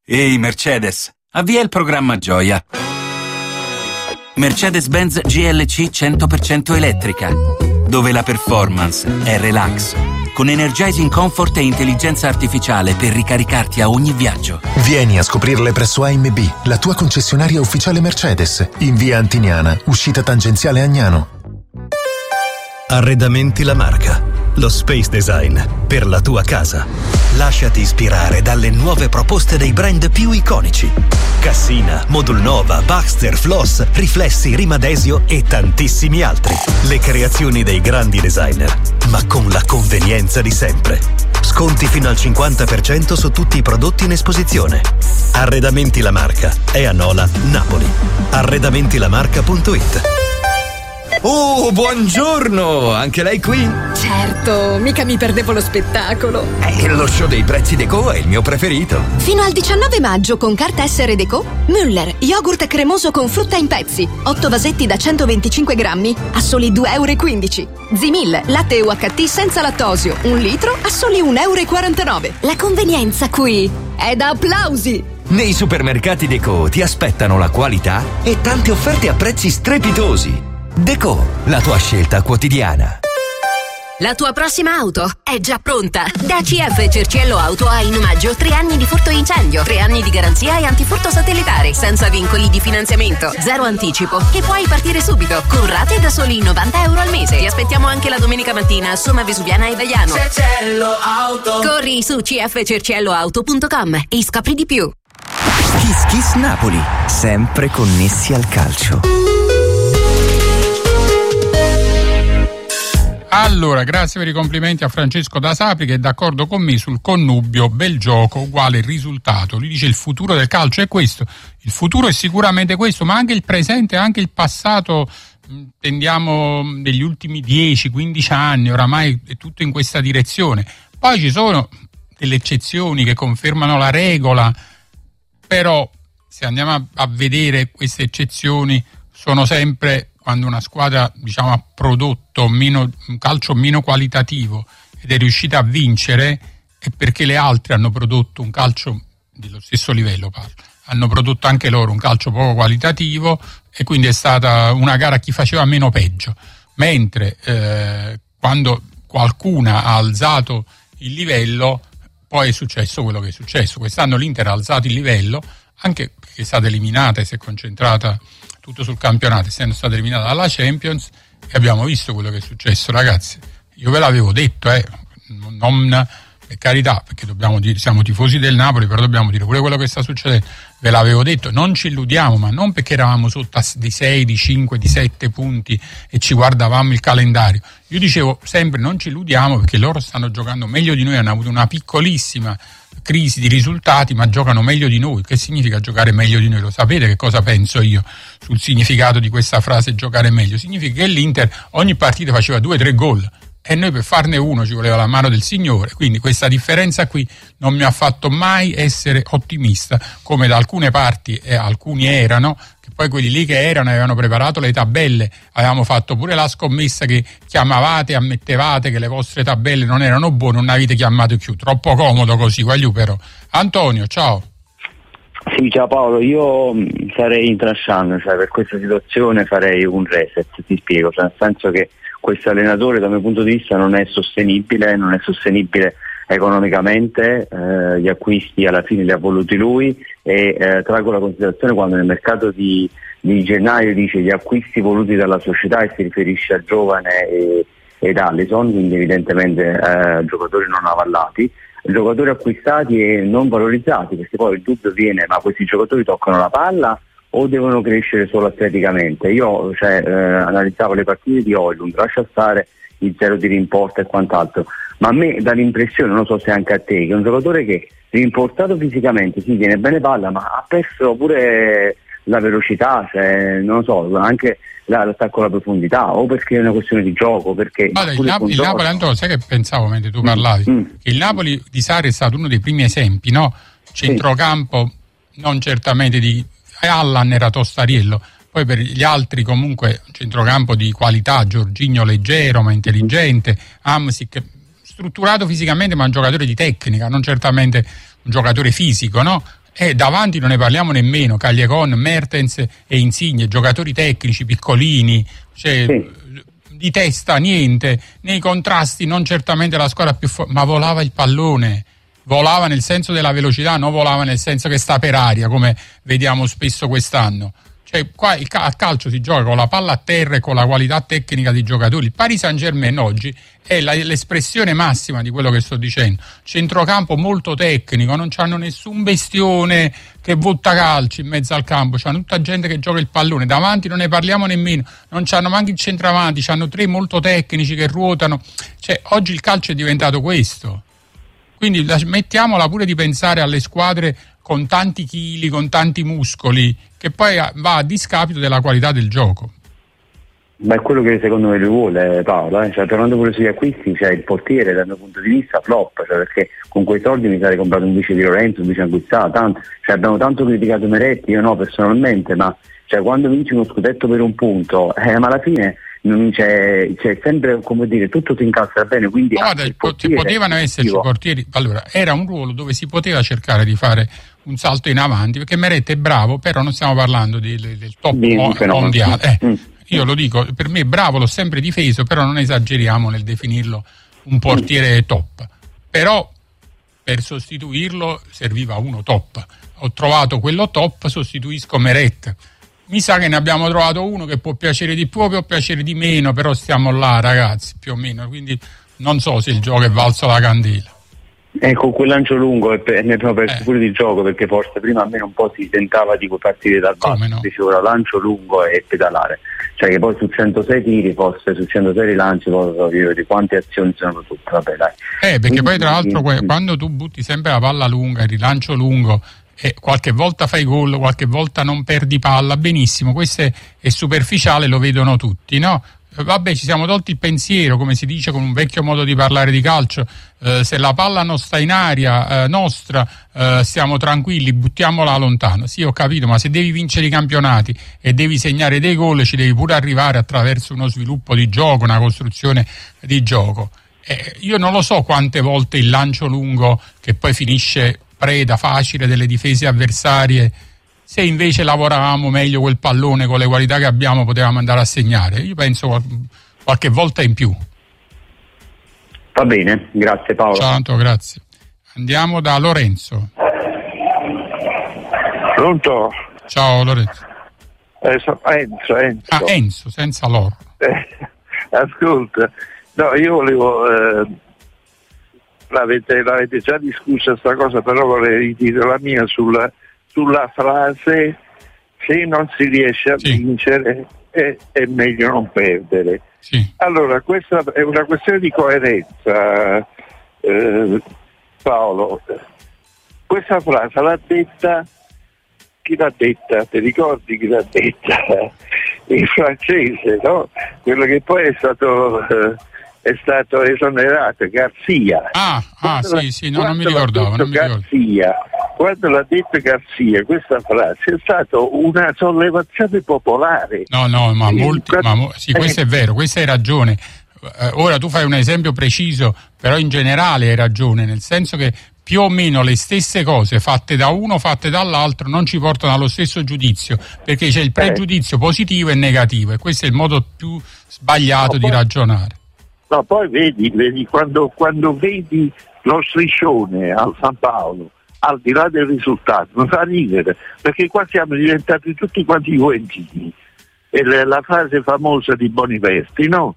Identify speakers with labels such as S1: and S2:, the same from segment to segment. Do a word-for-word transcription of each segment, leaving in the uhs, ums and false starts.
S1: Ehi Mercedes, avvia il programma Gioia. Mercedes-Benz G L C cento per cento elettrica, dove la performance è relax, con energizing comfort e intelligenza artificiale per ricaricarti a ogni viaggio.
S2: Vieni a scoprirle presso A M B, la tua concessionaria ufficiale Mercedes, in via Antiniana, uscita tangenziale Agnano.
S3: Arredamenti La Marca, lo space design per la tua casa. Lasciati ispirare dalle nuove proposte dei brand più iconici. Cassina, Modulnova, Baxter, Floss, Riflessi, Rimadesio e tantissimi altri. Le creazioni dei grandi designer, ma con la convenienza di sempre. Sconti fino al cinquanta per cento su tutti i prodotti in esposizione. Arredamenti La Marca è a Nola, Napoli. arredamentilamarca punto it.
S4: Oh, buongiorno! Anche lei qui?
S5: Certo, mica mi perdevo lo spettacolo.
S4: Eh, lo show dei prezzi Deco è il mio preferito.
S5: Fino al diciannove maggio con carta S R Deco, Müller, yogurt cremoso con frutta in pezzi, otto vasetti da centoventicinque grammi a soli due e quindici euro. Zimil, latte U H T senza lattosio, un litro a soli un e quarantanove euro. La convenienza qui è da applausi!
S4: Nei supermercati Deco ti aspettano la qualità e tante offerte a prezzi strepitosi. Deco, la tua scelta quotidiana.
S6: La tua prossima auto è già pronta. Da C F Cerciello Auto hai in omaggio tre anni di furto incendio, tre anni di garanzia e antifurto satellitare, senza vincoli di finanziamento, zero anticipo e puoi partire subito con rate da soli novanta euro al mese. Ti aspettiamo anche la domenica mattina a Somma Vesuviana e Vaiano.
S7: Cerciello Auto.
S6: Corri su c f cerciello auto punto com e scopri di più.
S8: Kiss Kiss Napoli, sempre connessi al calcio.
S9: Allora, grazie per i complimenti a Francesco da Sapri che è d'accordo con me sul connubio bel gioco uguale risultato. Lui dice il futuro del calcio è questo, il futuro è sicuramente questo, ma anche il presente, anche il passato, tendiamo negli ultimi dieci quindici anni, oramai è tutto in questa direzione. Poi ci sono delle eccezioni che confermano la regola, però se andiamo a, a vedere queste eccezioni sono sempre quando una squadra, diciamo, ha prodotto meno, un calcio meno qualitativo ed è riuscita a vincere, è perché le altre hanno prodotto un calcio dello stesso livello, parlo, hanno prodotto anche loro un calcio poco qualitativo e quindi è stata una gara a chi faceva meno peggio, mentre eh, quando qualcuna ha alzato il livello poi è successo quello che è successo. Quest'anno l'Inter ha alzato il livello anche perché è stata eliminata e si è concentrata tutto sul campionato, essendo stata eliminata dalla Champions, e abbiamo visto quello che è successo, ragazzi. Io ve l'avevo detto, eh, non per carità, perché dobbiamo dire, siamo tifosi del Napoli, però dobbiamo dire pure quello che sta succedendo. Ve l'avevo detto, non ci illudiamo, ma non perché eravamo sotto di sei, di cinque, di sette punti e ci guardavamo il calendario. Io dicevo sempre non ci illudiamo perché loro stanno giocando meglio di noi, hanno avuto una piccolissima crisi di risultati, ma giocano meglio di noi. Che significa giocare meglio di noi? Lo sapete che cosa penso io sul significato di questa frase giocare meglio? Significa che l'Inter ogni partita faceva due o tre gol e noi per farne uno ci voleva la mano del Signore, quindi questa differenza qui non mi ha fatto mai essere ottimista, come da alcune parti e alcuni erano, che poi quelli lì che erano avevano preparato le tabelle, avevamo fatto pure la scommessa che chiamavate, ammettevate che le vostre tabelle non erano buone, non avete chiamato più, troppo comodo così, voglio però. Antonio, ciao.
S10: Sì, ciao Paolo, io sarei in trasciando, cioè per questa situazione farei un reset, ti spiego, cioè nel senso che questo allenatore dal mio punto di vista non è sostenibile, non è sostenibile economicamente, eh, gli acquisti alla fine li ha voluti lui e eh, traggo la considerazione quando nel mercato di, di gennaio dice gli acquisti voluti dalla società e si riferisce a Giovane e, ed Alisson, quindi evidentemente eh, giocatori non avallati, giocatori acquistati e non valorizzati, perché poi il dubbio viene, ma questi giocatori toccano la palla o devono crescere solo atleticamente? Io cioè, eh, analizzavo le partite di Højlund, lascia stare il zero di rimporto e quant'altro, ma a me dà l'impressione, non so se anche a te, che è un giocatore che rimportato fisicamente, sì, tiene bene palla, ma ha perso pure la velocità, cioè, non lo so, anche l'attacco alla profondità, o perché è una questione di gioco, perché
S9: Guarda, il, Nap- il Napoli, Antonio, sai che pensavo mentre tu parlavi? Mm. Che il Napoli di Sarri è stato uno dei primi esempi, no? Centrocampo, sì. Non certamente di Allan era Tostariello, poi per gli altri comunque centrocampo di qualità, Jorginho leggero ma intelligente, Hamsik strutturato fisicamente ma un giocatore di tecnica, non certamente un giocatore fisico, no? E davanti non ne parliamo nemmeno, Callejon, Mertens e Insigne, giocatori tecnici, piccolini, cioè, sì. Di testa niente, nei contrasti non certamente la squadra più forte, ma volava il pallone, volava nel senso della velocità, non volava nel senso che sta per aria, come vediamo spesso quest'anno. Cioè, qua il cal- a calcio si gioca con la palla a terra e con la qualità tecnica dei giocatori. Il Paris Saint-Germain oggi è la, l'espressione massima di quello che sto dicendo. Centrocampo molto tecnico, non c'hanno nessun bestione che butta calci in mezzo al campo, c'hanno tutta gente che gioca il pallone, davanti non ne parliamo nemmeno, non c'hanno manco il centravanti, c'hanno tre molto tecnici che ruotano. Cioè, oggi il calcio è diventato questo. Quindi la, mettiamola pure di pensare alle squadre con tanti chili, con tanti muscoli, che poi va a discapito della qualità del gioco.
S10: Ma è quello che secondo me lui vuole, Paolo, eh? Cioè, tornando pure sugli acquisti, cioè, il portiere dal mio punto di vista flop, cioè, perché con quei soldi mi sarei comprato un vice di Lorenzo, un vice acquistato, tanto, cioè, abbiamo tanto criticato Meretti, io no personalmente, ma cioè, quando vinci uno scudetto per un punto, eh, ma alla fine non c'è, c'è sempre, come dire, tutto si incastra bene, quindi
S9: no, guarda, potevano esserci portieri, allora era un ruolo dove si poteva cercare di fare un salto in avanti, perché Meretti è bravo, però non stiamo parlando di, del top mo- mondiale, eh, mm. io lo dico, per me bravo, l'ho sempre difeso, però non esageriamo nel definirlo un portiere top, però per sostituirlo serviva uno top, ho trovato quello top, sostituisco Meretti. Mi sa che ne abbiamo trovato uno che può piacere di più o può piacere di meno, però stiamo là, ragazzi, più o meno. Quindi non so se il gioco è valso la candela.
S10: Ecco, quel lancio lungo ne abbiamo perso eh. pure di gioco, perché forse prima almeno un po' si tentava di partire dal basso, no? Dicevo, ora lancio lungo e pedalare. Cioè che poi su centosei tiri, forse su centosei rilanci, poi di quante azioni sono tutte, vabbè dai.
S9: Eh, perché quindi, poi tra l'altro quindi, quando tu butti sempre la palla lunga, il rilancio lungo, e qualche volta fai gol, qualche volta non perdi palla, benissimo, questo è, è superficiale, lo vedono tutti, no? Vabbè, ci siamo tolti il pensiero, come si dice con un vecchio modo di parlare di calcio, eh, se la palla non sta in aria eh, nostra, eh, stiamo tranquilli, buttiamola lontano. Sì, ho capito, ma se devi vincere i campionati e devi segnare dei gol, ci devi pure arrivare attraverso uno sviluppo di gioco, una costruzione di gioco. Eh, io non lo so quante volte il lancio lungo, che poi finisce preda facile delle difese avversarie, se invece lavoravamo meglio quel pallone con le qualità che abbiamo potevamo andare a segnare. Io penso qualche volta in più.
S10: Va bene, grazie Paolo.
S9: Ciao Anto, grazie. Andiamo da Lorenzo.
S11: Pronto?
S9: Ciao Lorenzo.
S11: Eh, so, Enzo, Enzo.
S9: Ah, Enzo, senza l'or.
S11: Eh, ascolta, no, io volevo... Eh, L'avete, l'avete già discussa sta cosa, però vorrei dire la mia sulla, sulla frase: se non si riesce a sì. vincere è, è meglio non perdere.
S9: Sì.
S11: Allora, questa è una questione di coerenza, eh, Paolo. Questa frase l'ha detta, chi l'ha detta? Ti ricordi chi l'ha detta? Il francese, no? Quello che poi è stato... Eh, è stato esonerato, Garzia.
S9: Ah, ah sì, sì, no, non mi ricordavo. Non mi
S11: Garzia, quando l'ha detto Garzia, questa frase è stata una sollevazione popolare.
S9: No, no, ma molti, ma mo, sì, questo è vero, questa hai ragione. Eh, ora tu fai un esempio preciso, però in generale hai ragione, nel senso che più o meno le stesse cose fatte da uno, fatte dall'altro, non ci portano allo stesso giudizio, perché c'è il pregiudizio positivo e negativo, e questo è il modo più sbagliato no, di poi... ragionare.
S11: No, poi vedi, vedi quando, quando vedi lo striscione al San Paolo, al di là del risultato, non fa ridere, perché qua siamo diventati tutti quanti juventini. E la, la frase famosa di Boniverti, no?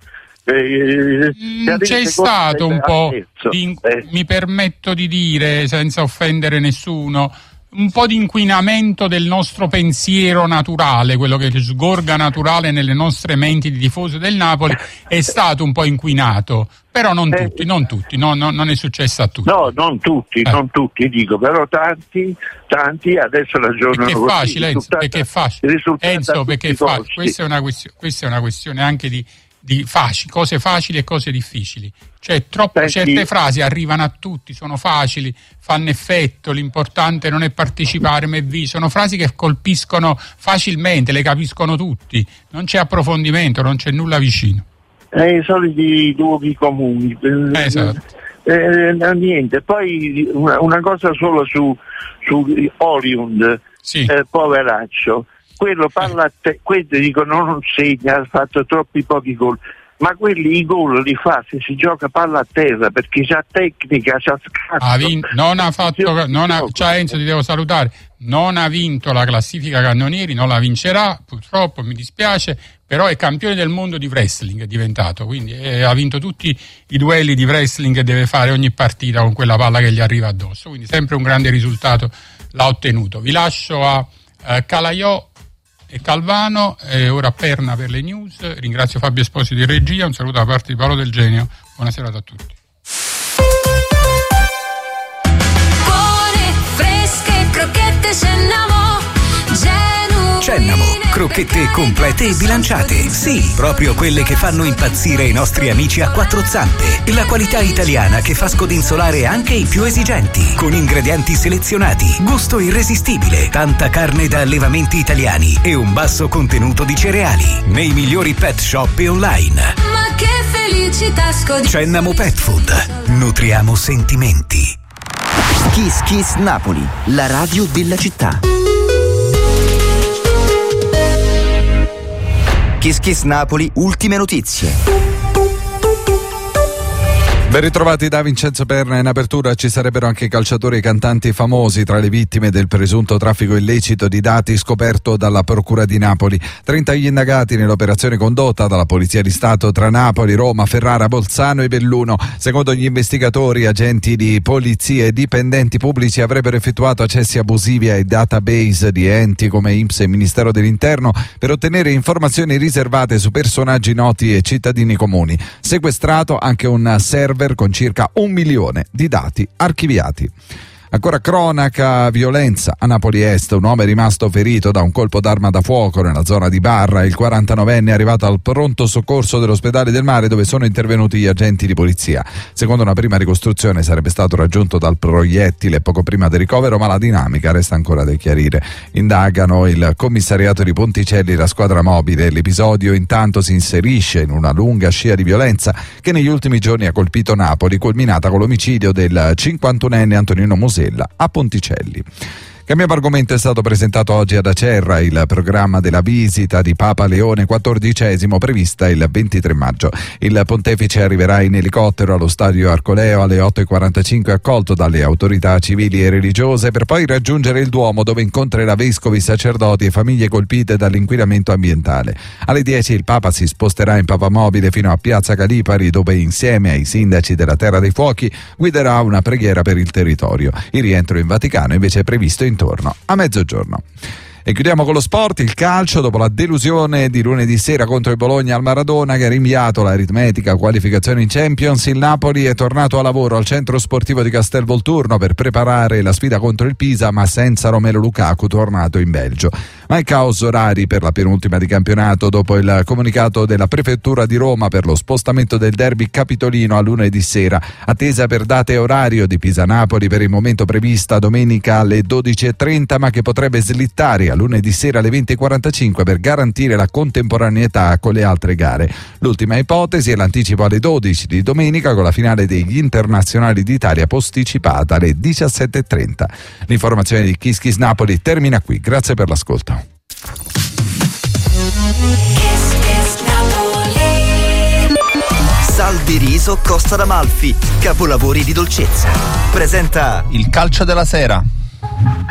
S9: Eh, mm, c'è stato un po', di, eh. mi permetto di dire, senza offendere nessuno, un po' di inquinamento del nostro pensiero naturale, quello che sgorga naturale nelle nostre menti di tifosi del Napoli, è stato un po' inquinato, però non
S11: eh.
S9: tutti, non tutti, no, no, non è successo a tutti.
S11: No, non tutti, eh. non tutti dico, però tanti, tanti adesso ragionano
S9: perché è facile,
S11: così.
S9: Enzo, perché è facile. Enzo, perché è facile. Questa è una questione, questa è una questione anche di di facili, cose facili e cose difficili, cioè troppo, Beh, certe sì. frasi arrivano a tutti, sono facili, fanno effetto, l'importante non è partecipare ma è vi, sono frasi che colpiscono facilmente, le capiscono tutti, non c'è approfondimento, non c'è nulla vicino.
S11: Eh, i soliti luoghi comuni.
S9: Esatto.
S11: Eh, niente, poi una, una cosa solo su, su Hollywood,
S9: sì.
S11: eh, poveraccio, quello parla a te, quelli dicono non segna, ha fatto troppi pochi gol, ma quelli i gol li fa se si gioca palla a terra, perché c'ha tecnica, c'ha scatto.
S9: Ha vinto, non ha fatto, non ha, ciao Enzo, ti devo salutare, non ha vinto la classifica cannonieri, non la vincerà, purtroppo, mi dispiace, però è campione del mondo di wrestling, è diventato, quindi è, ha vinto tutti i duelli di wrestling che deve fare ogni partita con quella palla che gli arriva addosso, quindi sempre un grande risultato l'ha ottenuto. Vi lascio a eh, Calaiò e Calvano e ora Perna per le news. Ringrazio Fabio Esposito di regia, un saluto da parte di Paolo Del Genio, buona serata a tutti.
S12: Buone, fresche, crocchette Cennamo, genuine.
S3: Cennamo, crocchette complete e bilanciate. Sì, proprio quelle che fanno impazzire i nostri amici a quattro zampe. La qualità italiana che fa scodinzolare anche i più esigenti. Con ingredienti selezionati, gusto irresistibile, tanta carne da allevamenti italiani e un basso contenuto di cereali. Nei migliori pet shop e online.
S12: Ma che felicità scodinzolare.
S3: Cennamo Pet Food. Nutriamo sentimenti.
S8: Kiss Kiss Napoli, la radio della città. Kiss Kiss Napoli, ultime notizie.
S13: Ben ritrovati da Vincenzo Perna. In apertura ci sarebbero anche calciatori e cantanti famosi tra le vittime del presunto traffico illecito di dati scoperto dalla Procura di Napoli. trenta gli indagati nell'operazione condotta dalla Polizia di Stato tra Napoli, Roma, Ferrara, Bolzano e Belluno. Secondo gli investigatori, agenti di polizia e dipendenti pubblici avrebbero effettuato accessi abusivi ai database di enti come I N P S e Ministero dell'Interno per ottenere informazioni riservate su personaggi noti e cittadini comuni. Sequestrato anche un server con circa un milione di dati archiviati. Ancora cronaca, violenza a Napoli Est, un uomo è rimasto ferito da un colpo d'arma da fuoco nella zona di Barra. Il quarantanovenne è arrivato al pronto soccorso dell'ospedale del Mare dove sono intervenuti gli agenti di polizia. Secondo una prima ricostruzione sarebbe stato raggiunto dal proiettile poco prima del ricovero, ma la dinamica resta ancora da chiarire. Indagano il commissariato di Ponticelli e la squadra mobile. L'episodio intanto si inserisce in una lunga scia di violenza che negli ultimi giorni ha colpito Napoli, culminata con l'omicidio del cinquantunenne Antonino Musella a Ponticelli. Cambiamo argomento, è stato presentato oggi ad Acerra il programma della visita di Papa Leone quattordicesimo prevista il ventitré maggio. Il pontefice arriverà in elicottero allo stadio Arcoleo alle otto e quarantacinque, accolto dalle autorità civili e religiose, per poi raggiungere il Duomo dove incontrerà vescovi, sacerdoti e famiglie colpite dall'inquinamento ambientale. Alle dieci il Papa si sposterà in papamobile fino a Piazza Calipari dove insieme ai sindaci della Terra dei Fuochi guiderà una preghiera per il territorio. Il rientro in Vaticano invece è previsto intorno a mezzogiorno. E chiudiamo con lo sport, il calcio. Dopo la delusione di lunedì sera contro il Bologna al Maradona, che ha rinviato l'aritmetica qualificazione in Champions, il Napoli è tornato a lavoro al centro sportivo di Castelvolturno per preparare la sfida contro il Pisa, ma senza Romelu Lukaku, tornato in Belgio. Ma il caos orari per la penultima di campionato dopo il comunicato della prefettura di Roma per lo spostamento del derby capitolino a lunedì sera, attesa per date e orario di Pisa-Napoli per il momento prevista domenica alle dodici e trenta, ma che potrebbe slittare a lunedì sera alle venti e quarantacinque per garantire la contemporaneità con le altre gare. L'ultima ipotesi è l'anticipo alle dodici di domenica con la finale degli internazionali d'Italia posticipata alle diciassette e trenta. L'informazione di Kiss Kiss Napoli termina qui, grazie per l'ascolto.
S8: Sal di riso Costa d'Amalfi, capolavori di dolcezza. Presenta
S14: il calcio della sera.